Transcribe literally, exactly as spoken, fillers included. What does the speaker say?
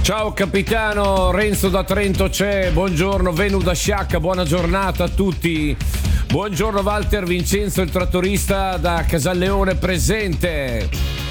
Ciao capitano, Renzo da Trento c'è, buongiorno, Venu da Sciacca, buona giornata a tutti. Buongiorno Walter Vincenzo, il trattorista da Casalleone presente.